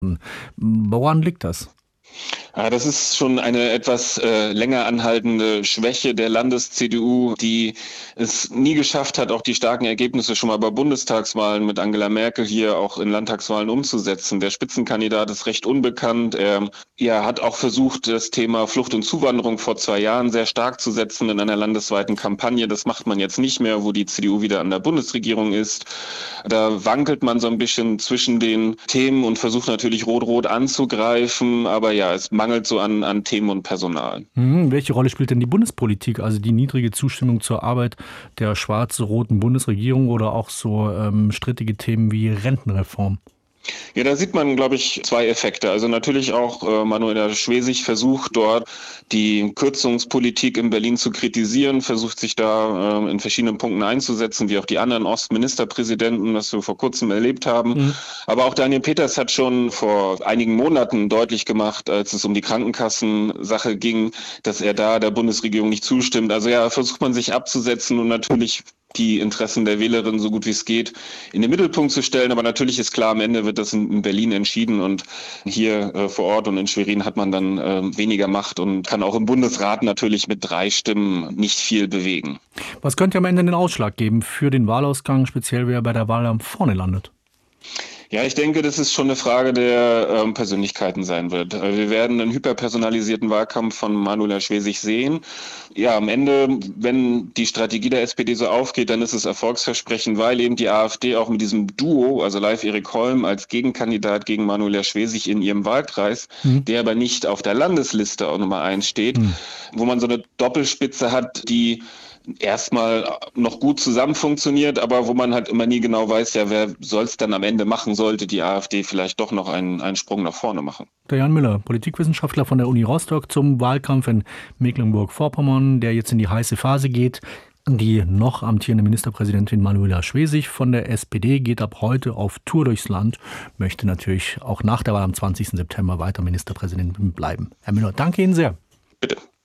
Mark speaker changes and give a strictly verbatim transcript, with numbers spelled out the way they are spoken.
Speaker 1: Woran liegt das?
Speaker 2: Ja, das ist schon eine etwas äh, länger anhaltende Schwäche der Landes-C D U, die es nie geschafft hat, auch die starken Ergebnisse schon mal bei Bundestagswahlen mit Angela Merkel hier auch in Landtagswahlen umzusetzen. Der Spitzenkandidat ist recht unbekannt. Er ja, hat auch versucht, das Thema Flucht und Zuwanderung vor zwei Jahren sehr stark zu setzen in einer landesweiten Kampagne. Das macht man jetzt nicht mehr, wo die C D U wieder an der Bundesregierung ist. Da wankelt man so ein bisschen zwischen den Themen und versucht natürlich rot-rot anzugreifen. Aber ja, es mangelt so an, an Themen und Personal.
Speaker 1: Hm, welche Rolle spielt denn die Bundespolitik, also die niedrige Zustimmung zur Arbeit der schwarz-roten Bundesregierung oder auch so ähm, strittige Themen wie Rentenreform?
Speaker 2: Ja, da sieht man, glaube ich, zwei Effekte. Also natürlich auch äh, Manuela Schwesig versucht dort die Kürzungspolitik in Berlin zu kritisieren, versucht sich da äh, in verschiedenen Punkten einzusetzen, wie auch die anderen Ostministerpräsidenten, das wir vor kurzem erlebt haben.
Speaker 1: Mhm.
Speaker 2: Aber auch Daniel Peters hat schon vor einigen Monaten deutlich gemacht, als es um die Krankenkassensache ging, dass er da der Bundesregierung nicht zustimmt. Also ja, versucht man sich abzusetzen und natürlich die Interessen der Wählerin so gut wie es geht in den Mittelpunkt zu stellen. Aber natürlich ist klar, am Ende wird das in Berlin entschieden und hier äh, vor Ort und in Schwerin hat man dann äh, weniger Macht und kann auch im Bundesrat natürlich mit drei Stimmen nicht viel bewegen.
Speaker 1: Was könnte am Ende den Ausschlag geben für den Wahlausgang, speziell wer bei der Wahl am vorne landet?
Speaker 2: Ja, ich denke, dass es schon eine Frage der ähm, Persönlichkeiten sein wird. Äh, Wir werden einen hyperpersonalisierten Wahlkampf von Manuela Schwesig sehen. Ja, am Ende, wenn die Strategie der S P D so aufgeht, dann ist es erfolgsversprechend, weil eben die AfD auch mit diesem Duo, also Live Erik Holm als Gegenkandidat gegen Manuela Schwesig in ihrem Wahlkreis,
Speaker 1: Mhm.
Speaker 2: der aber nicht auf der Landesliste auch Nummer eins steht,
Speaker 1: Mhm.
Speaker 2: wo man so eine Doppelspitze hat, die erstmal noch gut zusammen funktioniert, aber wo man halt immer nie genau weiß, ja, wer soll es dann am Ende machen, sollte die AfD vielleicht doch noch einen, einen Sprung nach vorne machen.
Speaker 1: Der Jan Müller, Politikwissenschaftler von der Uni Rostock zum Wahlkampf in Mecklenburg-Vorpommern, der jetzt in die heiße Phase geht. Die noch amtierende Ministerpräsidentin Manuela Schwesig von der S P D geht ab heute auf Tour durchs Land, möchte natürlich auch nach der Wahl am zwanzigsten September weiter Ministerpräsidentin bleiben. Herr Müller, danke Ihnen sehr.
Speaker 2: Bitte.